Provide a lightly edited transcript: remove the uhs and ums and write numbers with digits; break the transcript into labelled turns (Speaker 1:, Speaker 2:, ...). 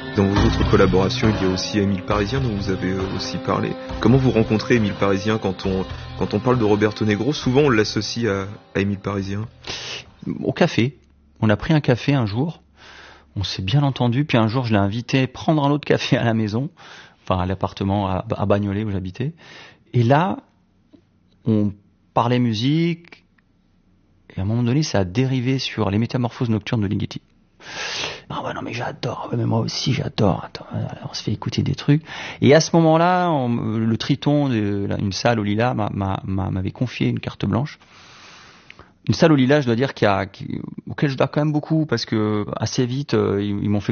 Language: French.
Speaker 1: Dans vos autres collaborations, il y a aussi Émile Parisien dont vous avez aussi parlé. Comment vous rencontrez Émile Parisien quand on parle de Roberto Negro? Souvent on l'associe à Émile Parisien.
Speaker 2: Au café. On a pris un café un jour. On s'est bien entendu. Puis un jour, je l'ai invité à prendre un autre café à la maison, enfin à l'appartement à Bagnolet où j'habitais. Et là, on parlait musique. Et à un moment donné, ça a dérivé sur les métamorphoses nocturnes de Ligeti. Ah ouais, non mais j'adore, mais moi aussi j'adore. Attends, on se fait écouter des trucs. Et à ce moment-là, le Triton, une salle au Lilas, m'avait confié une carte blanche. Une salle au Lilas, je dois dire, auquel je dois quand même beaucoup, parce que assez vite, ils m'ont fait